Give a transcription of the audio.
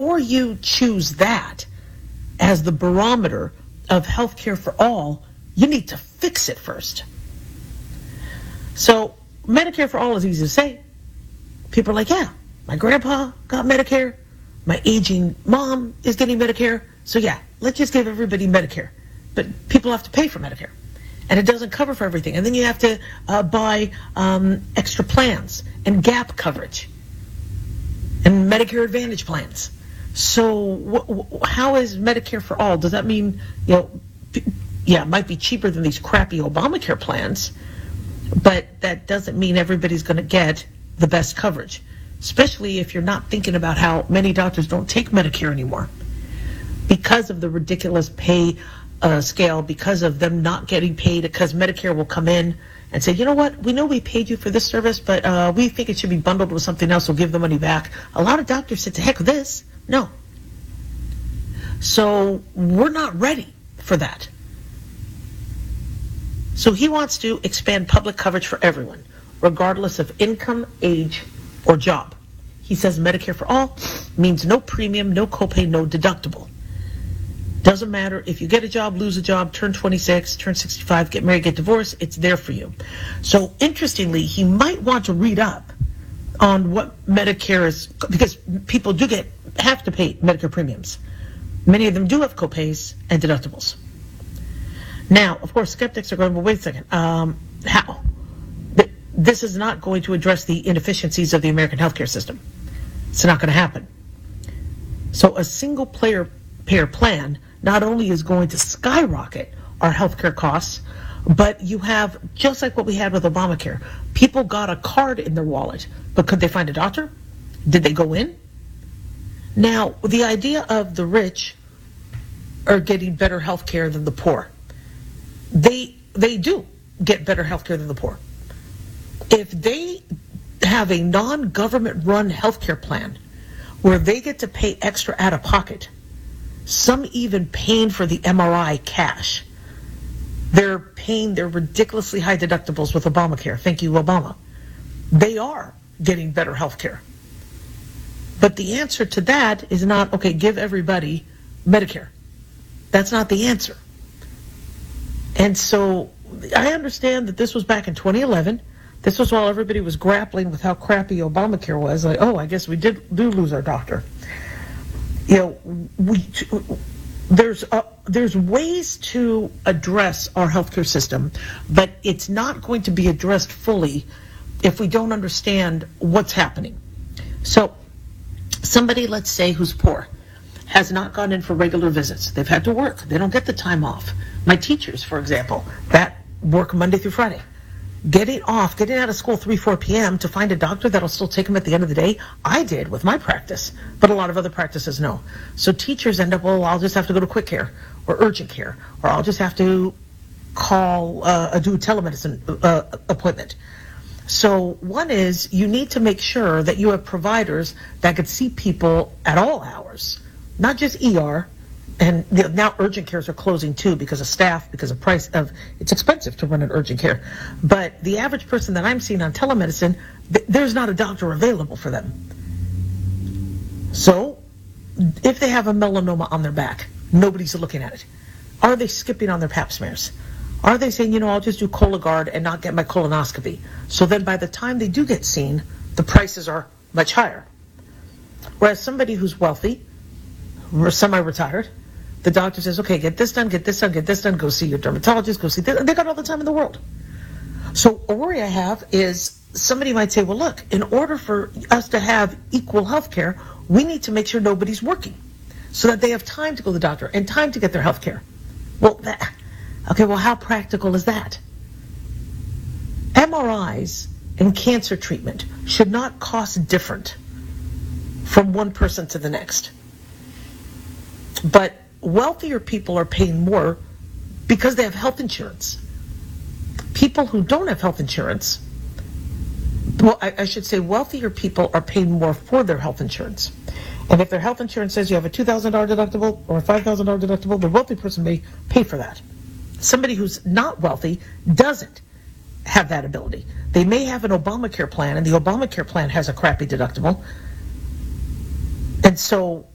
before you choose that as the barometer of healthcare for all, you need to fix it first. So Medicare for all is easy to say. People are like, yeah, my grandpa got Medicare. My aging mom is getting Medicare. So yeah, let's just give everybody Medicare. But people have to pay for Medicare. And it doesn't cover for everything. And then you have to buy extra plans and gap coverage and Medicare Advantage plans. So how is Medicare for all? Does that mean, it might be cheaper than these crappy Obamacare plans, but that doesn't mean everybody's going to get the best coverage, especially if you're not thinking about how many doctors don't take Medicare anymore because of the ridiculous pay scale, because of them not getting paid, because Medicare will come in and say, you know what, we know we paid you for this service, but we think it should be bundled with something else, we'll give the money back. A lot of doctors said, to heck with this. No. So we're not ready for that. So he wants to expand public coverage for everyone, regardless of income, age, or job. He says Medicare for all means no premium, no copay, no deductible. Doesn't matter if you get a job, lose a job, turn 26, turn 65, get married, get divorced, it's there for you. So interestingly, he might want to read up on what Medicare is, because people have to pay Medicare premiums. Many of them do have copays and deductibles. Now, of course, skeptics are going, well, wait a second, how? This is not going to address the inefficiencies of the American healthcare system. It's not going to happen. So a single payer plan not only is going to skyrocket our healthcare costs, but you have, just like what we had with Obamacare, people got a card in their wallet, but could they find a doctor? Did they go in? Now, the idea of the rich are getting better healthcare than the poor. They do get better healthcare than the poor. If they have a non-government run healthcare plan where they get to pay extra out of pocket, some even paying for the MRI cash, they're paying their ridiculously high deductibles with Obamacare. Thank you, Obama. They are getting better healthcare. But the answer to that is not, okay, give everybody Medicare. That's not the answer. And so I understand that this was back in 2011. This was while everybody was grappling with how crappy Obamacare was. Like, oh, I guess we do lose our doctor. There's ways to address our healthcare system, but it's not going to be addressed fully if we don't understand what's happening. So somebody, let's say, who's poor, has not gone in for regular visits. They've had to work. They don't get the time off. My teachers, for example, that work Monday through Friday. Getting out of school 4 p.m. to find a doctor that'll still take them at the end of the day, I did with my practice, but a lot of other practices no. So teachers end up, well, I'll just have to go to quick care or urgent care, or I'll just have to call, do a telemedicine appointment. So one is you need to make sure that you have providers that could see people at all hours, not just ER. And now urgent cares are closing too because of staff, because of price of, it's expensive to run an urgent care. But the average person that I'm seeing on telemedicine, there's not a doctor available for them. So if they have a melanoma on their back, nobody's looking at it. Are they skipping on their pap smears? Are they saying, I'll just do Cologuard and not get my colonoscopy? So then by the time they do get seen, the prices are much higher. Whereas somebody who's wealthy, or semi-retired, the doctor says, okay, get this done, get this done, get this done, go see your dermatologist, go see this. And they got all the time in the world. So a worry I have is somebody might say, well, look, in order for us to have equal health care, we need to make sure nobody's working so that they have time to go to the doctor and time to get their health care. Well, how practical is that? MRIs and cancer treatment should not cost different from one person to the next. But wealthier people are paying more because they have health insurance. People who don't have health insurance, I should say wealthier people are paying more for their health insurance. And if their health insurance says you have a $2,000 deductible or a $5,000 deductible, the wealthy person may pay for that. Somebody who's not wealthy doesn't have that ability. They may have an Obamacare plan, and the Obamacare plan has a crappy deductible. And so